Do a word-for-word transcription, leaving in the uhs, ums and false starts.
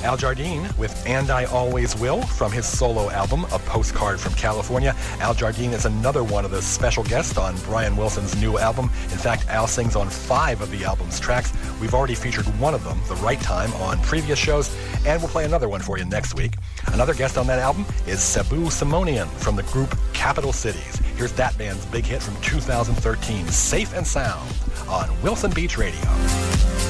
Al Jardine with And I Always Will from his solo album, A Postcard from California. Al Jardine is another one of the special guests on Brian Wilson's new album. In fact, Al sings on five of the album's tracks. We've already featured one of them, The Right Time, on previous shows, and we'll play another one for you next week. Another guest on that album is Sabu Simonian from the group Capital Cities. Here's that band's big hit from two thousand thirteen, Safe and Sound, on Wilson Beach Radio.